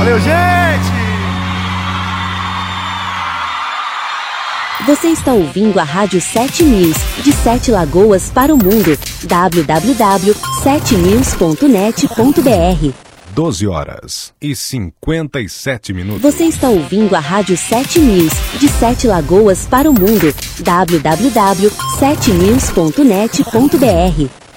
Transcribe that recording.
Valeu, gente! Você está ouvindo a Rádio 7 News, de 7 Lagoas para o mundo. www.7news.net.br 12h57. Você está ouvindo a Rádio 7 News, de 7 Lagoas para o mundo. www.7news.net.br